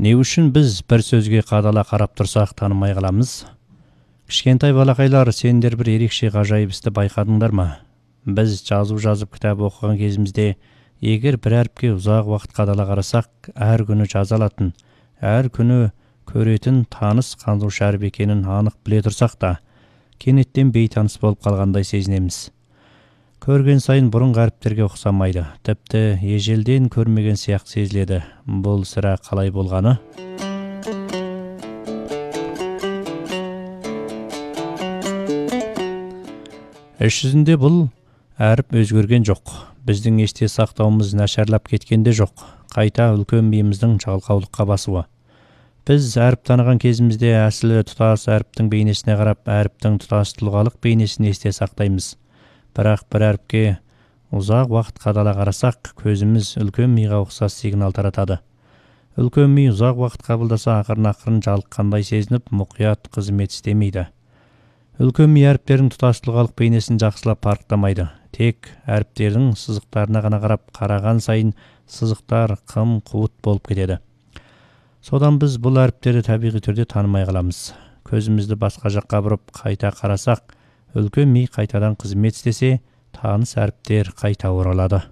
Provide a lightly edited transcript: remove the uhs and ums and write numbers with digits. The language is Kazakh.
Не үшін біз бір сөзге қадала қарап тұрсақ танымай қаламыз? Кішкентай балақайлар, сендер бір ерекше ғажайып істі байқадыңдар ма? Біз жазу жазып кітап оқыған кезімізде, егер бір әріпке ұзақ уақыт қадала қарасақ, әр күні жаза алатын, әр күні көретін таныс қандаушы әріп екенін анық біле тұрсақ та, кенеттен бейтаныс болып қалғандай сезінеміз. Көрген сайын бұрын әріптерге ұқсамайды, тіпті ежелден көрмеген сияқты сезіледі. Бұл сірә қалай болғаны? Іс жүзінде бұл әріп өзгерген жоқ. Біздің есте сақтауымыз нашарлап кеткенде жоқ. Қайта үлкен миымыздың жалқаулыққа басуы. Біз әріп таныған кезімізде әсілі тұтас әріптің бейнесіне қарап, әріптің тұтас тұлғалық бейнесін есте сақтаймыз. Бірақ бір әріпке ұзақ уақыт қадала қарасақ, көзіміз үлкен миға ұқсас сигнал таратады. Үлкен ми ұзақ уақыт қабылдаса, ақырын жалыққандай сезініп, мұқият қызмет істемейді. Үлкен ми әріптердің тұтас тұлғалық бейнесін жақсылап парықтамайды. Тек әріптердің сызықтарына ғана қарап, қараған сайын сызықтар қым-қуыт болып кетеді. Содан біз бұл әріптерді табиғи түрде танымай қаламыз. Көзімізді басқа жаққа бұрып қайта қарасақ, үлкен ми қайтадан қызмет істесе, таныс әріптер қайта оралады.